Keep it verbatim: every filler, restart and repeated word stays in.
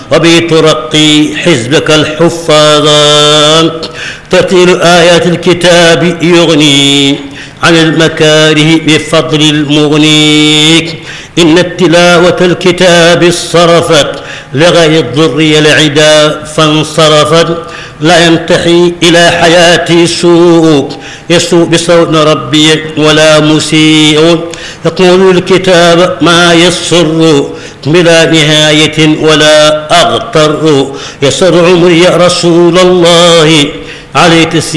وبه ترقي حزبك الحفاظا. ترتيل آيات الكتاب يغني عن المكاره بفضل المغنيك. إن التلاوة الكتاب صرفت لغير الضر العدا فانصرفت. لا ينتحي إلى حياتي سوء يسوء بصوت ربي ولا مسيء. يقول الكتاب ما يسر بلا نهاية ولا أغتر. يسر عمري يا رسول الله عليك